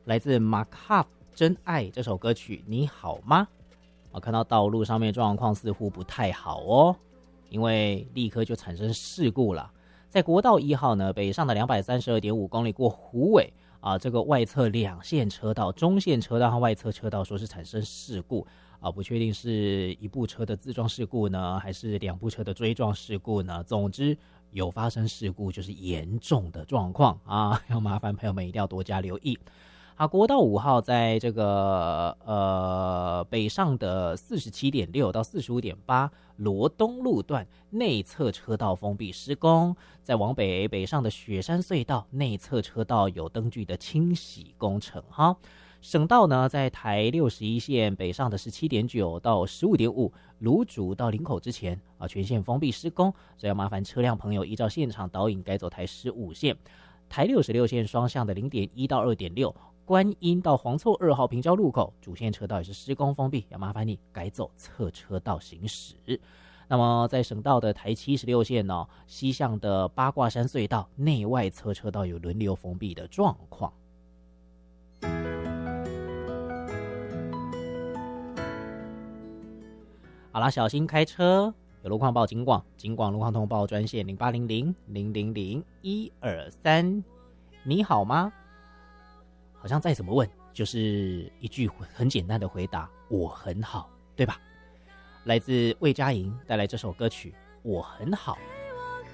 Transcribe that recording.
来自马卡夫真爱这首歌曲，你好吗？我看到道路上面状况似乎不太好哦，因为立刻就产生事故了。在国道1号呢，北上的232.5公里过虎尾啊，这个外侧2线车道、中线车道和外侧车道说是产生事故啊，不确定是一部车的自撞事故呢，还是2部车的追撞事故呢？总之有发生事故就是严重的状况啊，要麻烦朋友们一定要多加留意。好，国道5号在这个北上的47.6到45.8罗东路段内侧车道封闭施工，在往北上的雪山隧道内侧车道有灯具的清洗工程哈。省道呢，在台61线北上的17.9到15.5芦竹到林口之前啊，全线封闭施工，所以要麻烦车辆朋友依照现场导引改走台15线。台66线双向的0.1到2.6。观音到黄厝2号平交路口主线车道也是施工封闭，要麻烦你改走侧车道行驶。那么在省道的台76线呢，西向的八卦山隧道内外侧车道有轮流封闭的状况。好啦，小心开车，有路况报警广，警广路况通报专线0800-000-123。你好吗？好像再怎么问，就是一句很简单的回答：我很好，对吧？来自魏佳莹带来这首歌曲《我很好》。